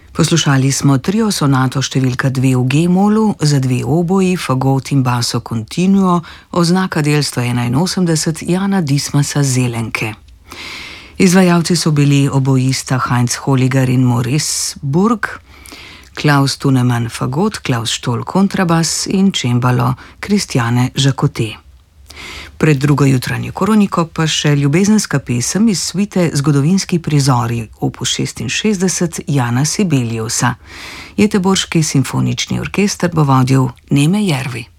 Poslušali smo trio sonato številka 2 v G-molu za 2 oboji, fagot in basso continuo, oznaka del 181 Jana Dismasa Zelenke. Izvajalci so bili obojista Heinz Holliger in Maurice Burg, Klaus Tunemann fagot, Klaus Stoll kontrabas in čembalo Christiane Jacotet. Pred drugo jutranjo koroniko pa še ljubezenska pesem iz suite Zgodovinski prizori opus 66 Jana Sibeliusa. Göteborški simfonični orkester bo vodil Neme Järvi.